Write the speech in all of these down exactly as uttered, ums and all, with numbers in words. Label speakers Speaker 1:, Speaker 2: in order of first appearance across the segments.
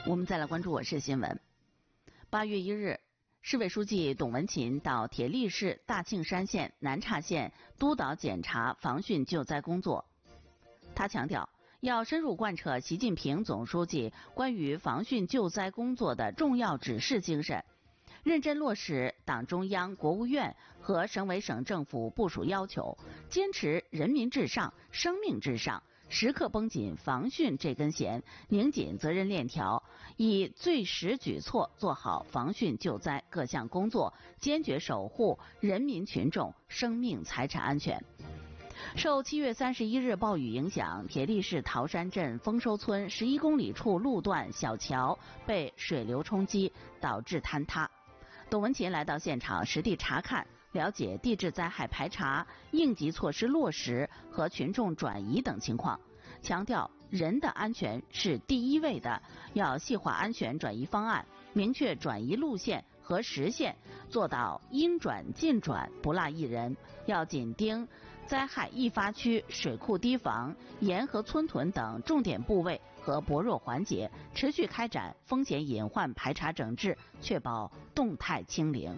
Speaker 1: 我们再来关注我市新闻。八月一日，市委书记董文勤到铁力市大庆山县、南岔县督导检查防汛救灾工作。他强调，要深入贯彻习近平总书记关于防汛救灾工作的重要指示精神，认真落实党中央、国务院和省委省政府部署要求，坚持人民至上、生命至上，时刻绷紧防汛这根弦，拧紧责任链条，以最实举措做好防汛救灾各项工作，坚决守护人民群众生命财产安全。受七月三十一日暴雨影响，铁力市桃山镇丰收村十一公里处路段小桥被水流冲击，导致坍塌。董文勤来到现场实地查看，了解地质灾害排查、应急措施落实和群众转移等情况，强调人的安全是第一位的，要细化安全转移方案，明确转移路线和时限，做到应转尽转，不落一人。要紧盯灾害易发区、水库堤防、沿河村屯等重点部位和薄弱环节，持续开展风险隐患排查整治，确保动态清零。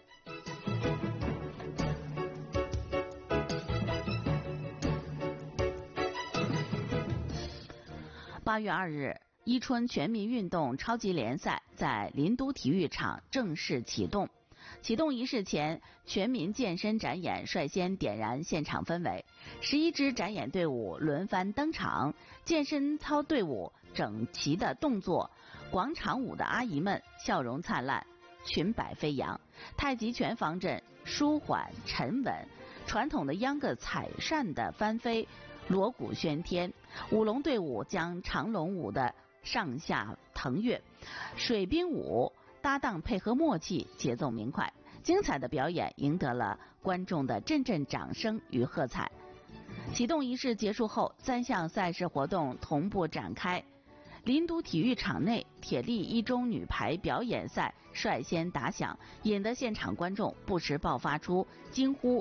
Speaker 1: 八月二日，伊春全民运动超级联赛在林都体育场正式启动。启动仪式前，全民健身展演率先点燃现场氛围，十一支展演队伍轮番登场，健身操队伍整齐的动作，广场舞的阿姨们笑容灿烂，裙摆飞扬，太极拳方阵舒缓沉稳，传统的秧歌彩扇的翻飞，锣鼓喧天，舞龙队伍将长龙舞的上下腾跃，水兵舞搭档配合默契，节奏明快，精彩的表演赢得了观众的阵阵掌声与喝彩。启动仪式结束后，三项赛事活动同步展开。林都体育场内，铁力一中女排表演赛率先打响，引得现场观众不时爆发出惊呼